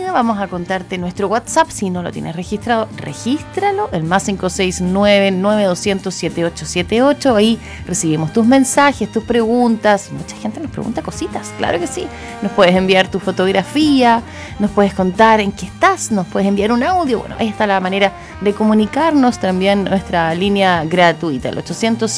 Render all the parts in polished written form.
amiga, vamos a contarte nuestro WhatsApp. Si no lo tienes registrado, regístralo, el más 569-9200-7878. Ahí recibimos tus mensajes, tus preguntas. Mucha gente nos pregunta cositas, claro que sí. Nos puedes enviar tu fotografía, nos puedes contar en qué estás, nos puedes enviar un audio. Bueno, ahí está la manera de comunicarnos. También nuestra línea gratuita, el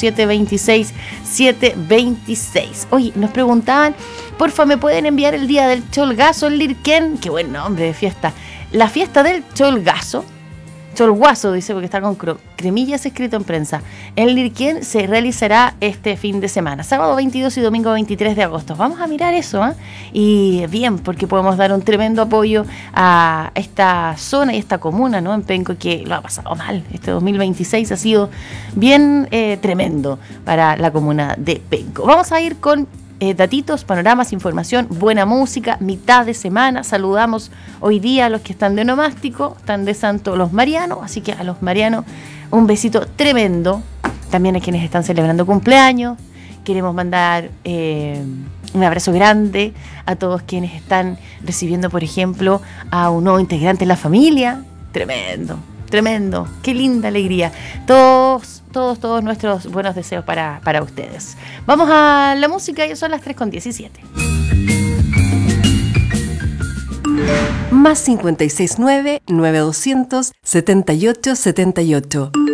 800-726-726. Oye, nos preguntaban, porfa, ¿me pueden enviar el día del Cholgazo en Lirquén? Qué buen nombre de fiesta. La fiesta del Cholgazo, Cholguazo dice porque está con cremillas escrito en prensa, en Lirquén se realizará este fin de semana, sábado 22 y domingo 23 de agosto. Vamos a mirar eso, ¿eh? Y bien, porque podemos dar un tremendo apoyo a esta zona y esta comuna, ¿no? En Penco, que lo ha pasado mal. Este 2026 ha sido bien tremendo para la comuna de Penco. Vamos a ir con datitos, panoramas, información, buena música, mitad de semana. Saludamos hoy día a los que están de onomástico, están de Santo los Marianos, así que a los Marianos un besito tremendo. También a quienes están celebrando cumpleaños. Queremos mandar un abrazo grande a todos quienes están recibiendo, por ejemplo, a un nuevo integrante en la familia. Tremendo, tremendo, qué linda alegría. Todos nuestros buenos deseos para ustedes. Vamos a la música, ya son las 3:17. Más 569-9200-7878.